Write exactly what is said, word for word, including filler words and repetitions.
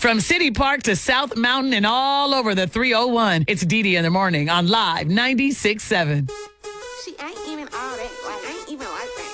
From City Park to South Mountain and all over the three oh one, it's Dee Dee in the morning on Live ninety-six point seven. She ain't even all that. Like, I ain't even like that.